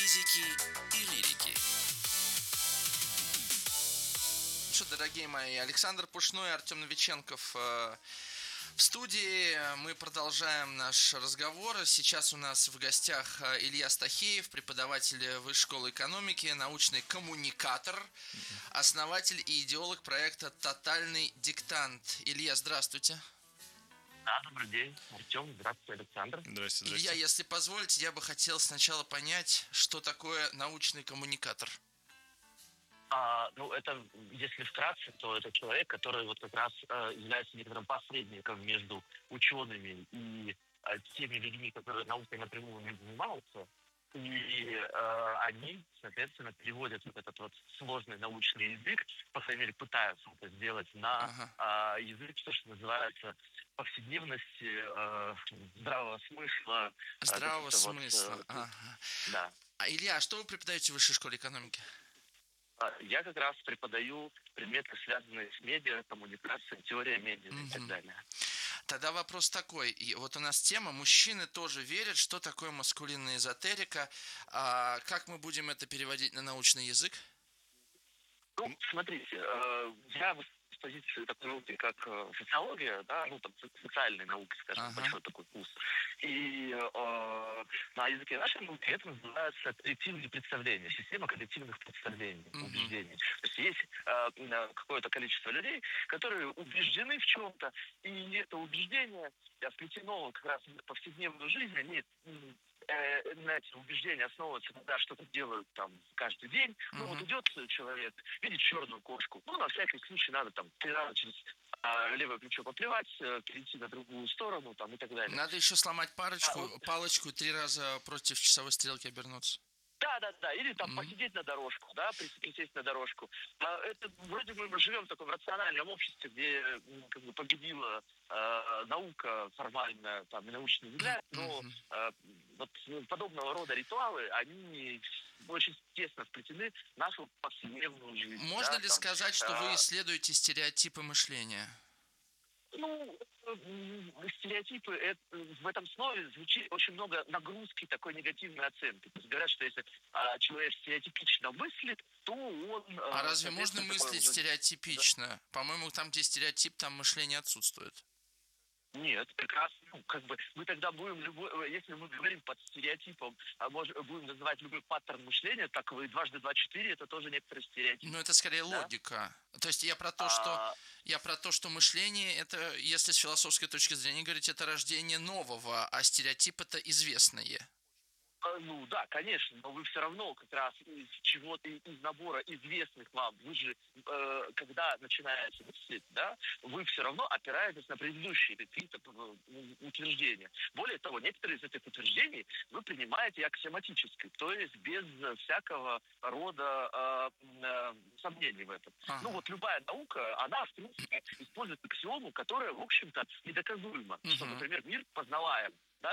физики и лирики. Что, дорогие мои, Александр Пушной и Артем Новиченков в студии. Мы продолжаем наш разговор. Сейчас у нас в гостях Илья Стахеев, преподаватель Высшей школы экономики, научный коммуникатор, основатель и идеолог проекта «Тотальный диктант». Илья, здравствуйте. Да, добрый день, Артем. Здравствуйте, Александр. Здравствуйте. Илья, если позволите, я бы хотел сначала понять, что такое научный коммуникатор. Это, если вкратце, то это человек, который вот как раз является некоторым посредником между учеными и теми людьми, которые наукой напрямую не занимаются. И они, соответственно, переводят вот этот вот сложный научный язык, по крайней мере, пытаются это сделать на язык, то, что называется, повседневности, здравого смысла. Здравого смысла. Да. А Илья, что вы преподаете в Высшей школе экономики? Я как раз преподаю предметы, связанные с медиа, коммуникацией, теорией медиа и так далее. Тогда вопрос такой. И вот у нас тема «Мужчины тоже верят». Что такое маскулинная эзотерика? Как мы будем это переводить на научный язык? Смотрите, я с позиции такой науки, как социология, социальные науки, скажем, большой такой вкус. И на языке нашей науки это называется коллективные представления, система коллективных представлений, убеждений. То есть есть какое-то количество людей, которые убеждены в чем-то, и это убеждение вплетено как раз в повседневную жизнь, они на эти убеждения основываются, когда что-то делают там каждый день. Вот идет человек, видит черную кошку, на всякий случай надо там 3 раза через левое плечо поплевать, перейти на другую сторону там и так далее. Надо еще сломать палочку и 3 раза против часовой стрелки обернуться. Да, или там посидеть на дорожку, присесть на дорожку. Это вроде мы живем в таком рациональном обществе, где как бы победила наука формальная, там, и научный взгляд, но вот подобного рода ритуалы, они очень тесно вплетены в нашу повседневную жизнь. Можно ли сказать, что вы исследуете стереотипы мышления? Стереотипы, в этом слове звучит очень много нагрузки такой негативной оценки. То есть говорят, что если человек стереотипично мыслит, то он... А разве можно мыслить стереотипично? Да. По-моему, там, где стереотип, там мышление отсутствует. Нет, прекрасно. Мы тогда будем если мы говорим под стереотипом, будем называть любой паттерн мышления, так и 2 × 2 = 4, это тоже некоторый стереотип. Это скорее логика. То есть я про то, что мышление, это, если с философской точки зрения говорить, это рождение нового, а стереотип это известное. Да, конечно, но вы все равно как раз из набора известных вам, вы же, когда начинаете мыслить, вы все равно опираетесь на предыдущие какие-то утверждения. Более того, некоторые из этих утверждений вы принимаете аксиоматически, то есть без всякого рода сомнений в этом. Любая наука, она, в принципе, использует аксиому, которая, в общем-то, недоказуема. Что, например, мир познаваем,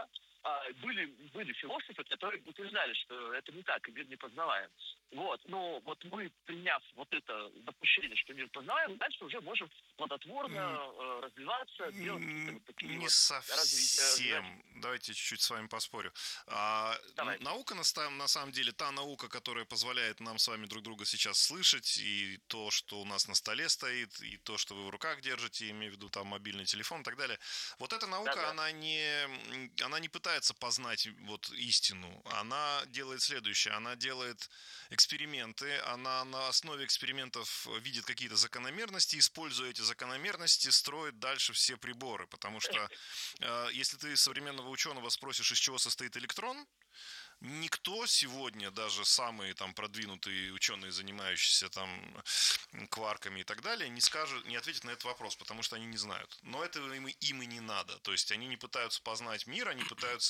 были философы, которые утверждали, что это не так, и мир не познаваем. Но мы, приняв вот это допущение, что мир познаваем, дальше уже можем плодотворно развиваться, делать какие-то такие не совсем. Давайте чуть-чуть с вами поспорю. Наука, на самом деле, та наука, которая позволяет нам с вами друг друга сейчас слышать, и то, что у нас на столе стоит, и то, что вы в руках держите, имею в виду там мобильный телефон и так далее. Вот эта наука, она не пытается познать истину. Она делает следующее. Она делает эксперименты, она на основе экспериментов видит какие-то закономерности, используя эти закономерности, строит дальше все приборы. Потому что если ты современного ученого спросишь, из чего состоит электрон, никто сегодня, даже самые там продвинутые ученые, занимающиеся там кварками и так далее, не ответят на этот вопрос, потому что они не знают. Но это им и не надо. То есть они не пытаются познать мир, они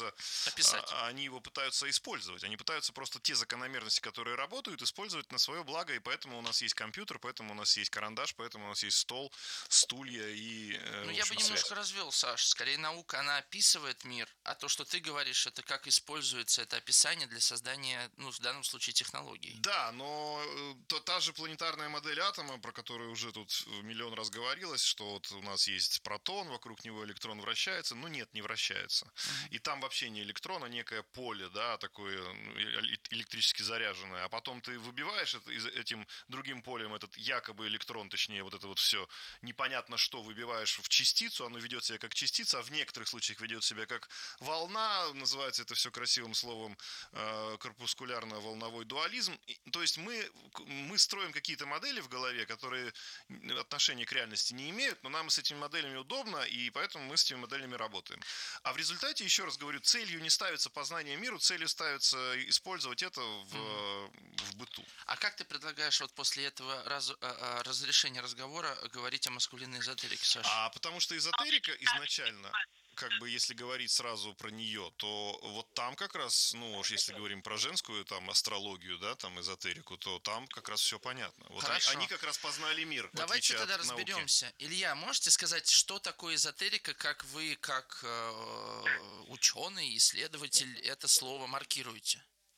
его пытаются использовать. Они пытаются просто те закономерности, которые работают, использовать на свое благо. И поэтому у нас есть компьютер, поэтому у нас есть карандаш, поэтому у нас есть стол, стулья и я бы немножко развел, Саш. Скорее, наука, она описывает мир, а то, что ты говоришь, это как используется это описание описание для создания, в данном случае, технологий. Да, но та же планетарная модель атома, про которую уже тут миллион раз говорилось, что вот у нас есть протон, вокруг него электрон вращается, нет, не вращается. И там вообще не электрон, а некое поле, да, такое электрически заряженное. А потом ты выбиваешь этим другим полем этот якобы электрон, точнее, вот это вот все непонятно что выбиваешь в частицу, оно ведет себя как частица, а в некоторых случаях ведет себя как волна, называется это все красивым словом корпускулярно-волновой дуализм. То есть мы строим какие-то модели в голове, которые отношения к реальности не имеют, но нам с этими моделями удобно, и поэтому мы с этими моделями работаем. А в результате, еще раз говорю, целью не ставится познание миру, целью ставится использовать это в быту. А как ты предлагаешь вот после этого разрешения разговора говорить о маскулинной эзотерике, Саша? Потому что эзотерика изначально, если говорить сразу про нее, то вот там как раз, уж если говорим про женскую там астрологию, да, там эзотерику, то там как раз все понятно. Вот они как раз познали мир. Давайте тогда разберемся. Илья, можете сказать, что такое эзотерика, как вы, как ученый, исследователь, это слово маркируете?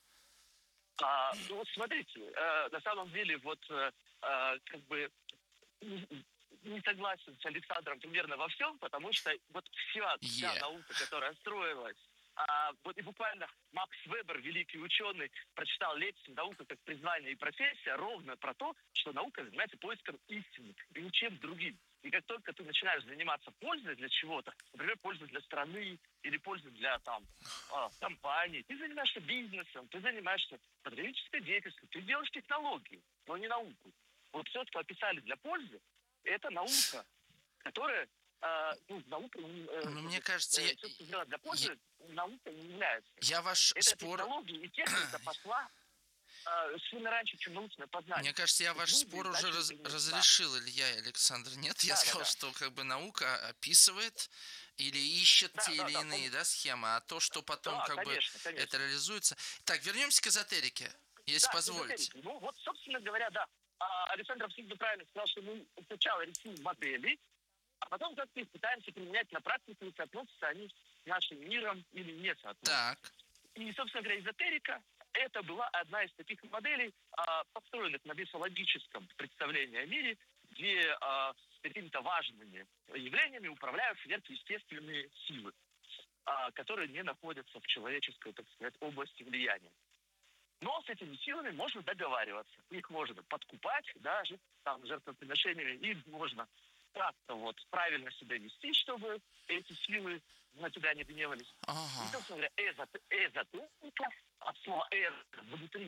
Смотрите, на самом деле, не согласен с Александром примерно во всем, потому что вся наука, которая строилась, и буквально Макс Вебер, великий ученый, прочитал лекцию «Наука как признание и профессия» ровно про то, что наука занимается поиском истины и ничем другим. И как только ты начинаешь заниматься пользой для чего-то, например, пользой для страны или пользой для компании, ты занимаешься бизнесом, ты занимаешься потребительской деятельностью, ты делаешь технологии, но не науку. Вот все, что описали для пользы, это наука, которая наука... мне кажется, все, что сделано для пользы, наука не является. Я ваш это спор... технологии и техника пошла сильно раньше, чем научное познание. Мне кажется, я ваш спор уже разрешил, Илья и Александр. Нет, я сказал, что наука описывает или ищет те или иные схемы, а то, что потом конечно. Это реализуется. Так, вернемся к эзотерике, если позволите. Собственно говоря, да. Александр абсолютно правильно сказал, что мы сначала рисуем модели, а потом как-то их пытаемся применять на практике, и соотносятся они с нашим миром или не соотносятся. Так. И, собственно говоря, эзотерика — это была одна из таких моделей, построенных на мифологическом представлении о мире, где какими-то важными явлениями управляют сверхъестественные силы, которые не находятся в человеческой, так сказать, области влияния. Но с этими силами можно договариваться. Их можно подкупать, даже жертвоприношениями, их можно как-то правильно себя вести, чтобы эти силы на тебя не гневались. И, собственно говоря, эзотерика, от слова «эз» внутри